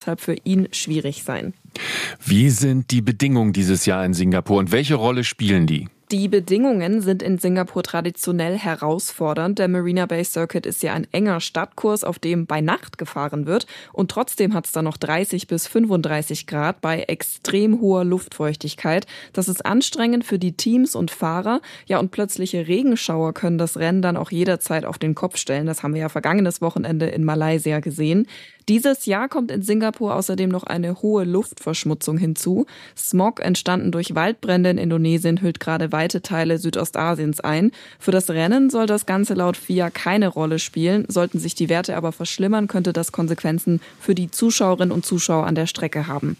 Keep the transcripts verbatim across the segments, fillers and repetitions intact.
deshalb für ihn schwierig sein. Wie sind die Bedingungen dieses Jahr in Singapur und welche Rolle spielen die? Die Bedingungen sind in Singapur traditionell herausfordernd. Der Marina Bay Circuit ist ja ein enger Stadtkurs, auf dem bei Nacht gefahren wird. Und trotzdem hat es da noch dreißig bis fünfunddreißig Grad bei extrem hoher Luftfeuchtigkeit. Das ist anstrengend für die Teams und Fahrer. Ja, und plötzliche Regenschauer können das Rennen dann auch jederzeit auf den Kopf stellen. Das haben wir ja vergangenes Wochenende in Malaysia gesehen. Dieses Jahr kommt in Singapur außerdem noch eine hohe Luftverschmutzung hinzu. Smog, entstanden durch Waldbrände in Indonesien, hüllt gerade weite Teile Südostasiens ein. Für das Rennen soll das Ganze laut F I A keine Rolle spielen. Sollten sich die Werte aber verschlimmern, könnte das Konsequenzen für die Zuschauerinnen und Zuschauer an der Strecke haben.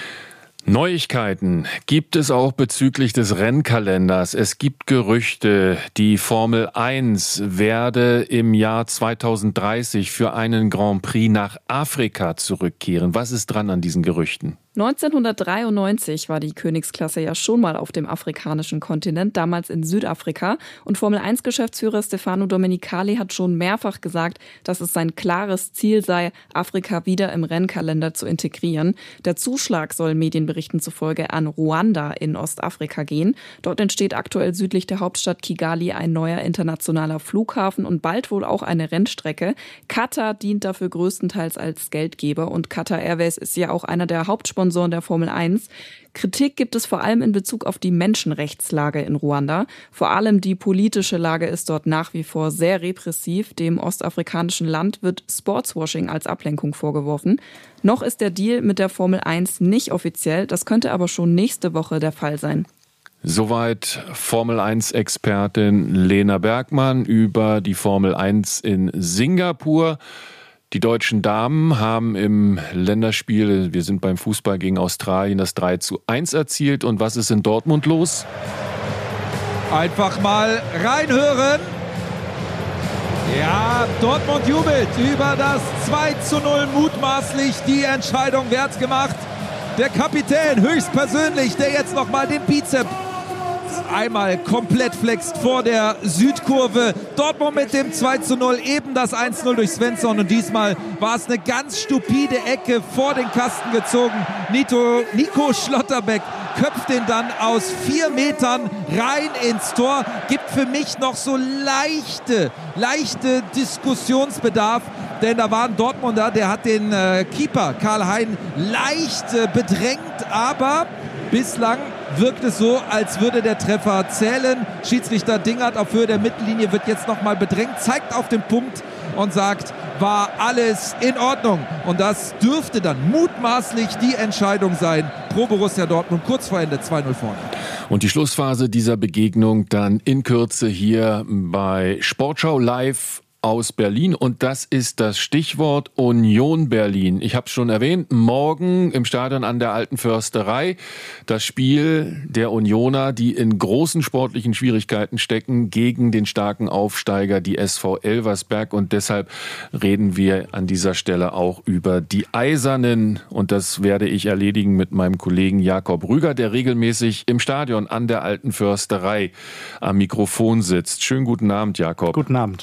Neuigkeiten gibt es auch bezüglich des Rennkalenders. Es gibt Gerüchte, die Formel eins werde im Jahr zweitausenddreißig für einen Grand Prix nach Afrika zurückkehren. Was ist dran an diesen Gerüchten? neunzehnhundertdreiundneunzig war die Königsklasse ja schon mal auf dem afrikanischen Kontinent, damals in Südafrika. Und Formel eins Geschäftsführer Stefano Domenicali hat schon mehrfach gesagt, dass es sein klares Ziel sei, Afrika wieder im Rennkalender zu integrieren. Der Zuschlag soll Medienberichten zufolge an Ruanda in Ostafrika gehen. Dort entsteht aktuell südlich der Hauptstadt Kigali ein neuer internationaler Flughafen und bald wohl auch eine Rennstrecke. Qatar dient dafür größtenteils als Geldgeber und Qatar Airways ist ja auch einer der Hauptsponsoren der Formel eins. Kritik gibt es vor allem in Bezug auf die Menschenrechtslage in Ruanda. Vor allem die politische Lage ist dort nach wie vor sehr repressiv. Dem ostafrikanischen Land wird Sportswashing als Ablenkung vorgeworfen. Noch ist der Deal mit der Formel eins nicht offiziell. Das könnte aber schon nächste Woche der Fall sein. Soweit Formel eins Expertin Lena Bergmann über die Formel eins in Singapur. Die deutschen Damen haben im Länderspiel, wir sind beim Fußball gegen Australien, das drei zu eins erzielt. Und was ist in Dortmund los? Einfach mal reinhören. Ja, Dortmund jubelt über das zwei zu null, mutmaßlich die Entscheidung wert gemacht. Der Kapitän höchstpersönlich, der jetzt nochmal den Bizeps einmal komplett flext vor der Südkurve. Dortmund mit dem zwei zu null, eben das eins zu null durch Svensson. Und diesmal war es eine ganz stupide Ecke vor den Kasten gezogen. Nito, Nico Schlotterbeck köpft den dann aus vier Metern rein ins Tor. Gibt für mich noch so leichte, leichte Diskussionsbedarf. Denn da war ein Dortmunder, der hat den äh, Keeper Karl-Hein leicht äh, bedrängt. Aber bislang wirkt es so, als würde der Treffer zählen. Schiedsrichter Dingert auf Höhe der Mittellinie wird jetzt nochmal bedrängt, zeigt auf den Punkt und sagt, war alles in Ordnung. Und das dürfte dann mutmaßlich die Entscheidung sein pro Borussia Dortmund, kurz vor Ende zwei null vorne. Und die Schlussphase dieser Begegnung dann in Kürze hier bei Sportschau Live aus Berlin, und das ist das Stichwort Union Berlin. Ich habe es schon erwähnt, morgen im Stadion an der Alten Försterei das Spiel der Unioner, die in großen sportlichen Schwierigkeiten stecken, gegen den starken Aufsteiger, die S V Elversberg, und deshalb reden wir an dieser Stelle auch über die Eisernen, und das werde ich erledigen mit meinem Kollegen Jakob Rüger, der regelmäßig im Stadion an der Alten Försterei am Mikrofon sitzt. Schönen guten Abend, Jakob. Guten Abend.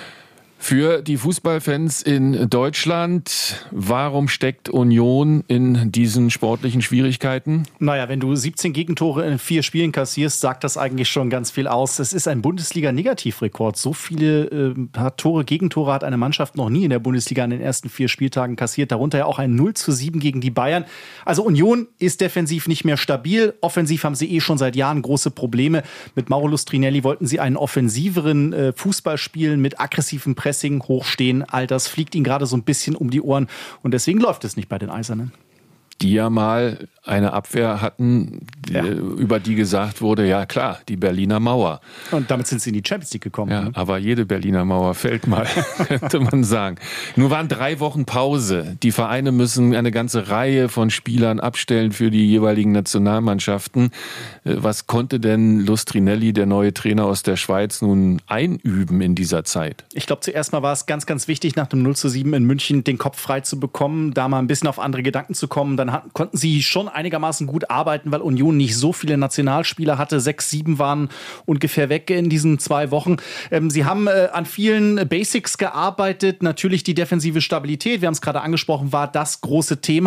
Für die Fußballfans in Deutschland, warum steckt Union in diesen sportlichen Schwierigkeiten? Naja, wenn du siebzehn Gegentore in vier Spielen kassierst, sagt das eigentlich schon ganz viel aus. Es ist ein Bundesliga-Negativrekord. So viele äh, Tore, Gegentore hat eine Mannschaft noch nie in der Bundesliga in den ersten vier Spieltagen kassiert. Darunter ja auch ein null zu sieben gegen die Bayern. Also Union ist defensiv nicht mehr stabil. Offensiv haben sie eh schon seit Jahren große Probleme. Mit Mauro Lustrinelli wollten sie einen offensiveren äh, Fußball spielen mit aggressivem Pressing, hochstehen. All das fliegt ihnen gerade so ein bisschen um die Ohren. Und deswegen läuft es nicht bei den Eisernen. Die ja mal eine Abwehr hatten, ja. über die gesagt wurde, ja klar, die Berliner Mauer. Und damit sind sie in die Champions League gekommen. Ja, ne? Aber jede Berliner Mauer fällt mal, könnte man sagen. Nur waren drei Wochen Pause. Die Vereine müssen eine ganze Reihe von Spielern abstellen für die jeweiligen Nationalmannschaften. Was konnte denn Lustrinelli, der neue Trainer aus der Schweiz, nun einüben in dieser Zeit? Ich glaube, zuerst mal war es ganz, ganz wichtig, nach dem null zu sieben in München den Kopf frei zu bekommen, da mal ein bisschen auf andere Gedanken zu kommen. Dann hatten, konnten sie schon einigermaßen gut arbeiten, weil Union nicht so viele Nationalspieler hatte. Sechs, sieben waren ungefähr weg in diesen zwei Wochen. Ähm, sie haben äh, an vielen Basics gearbeitet. Natürlich die defensive Stabilität, wir haben es gerade angesprochen, war das große Thema.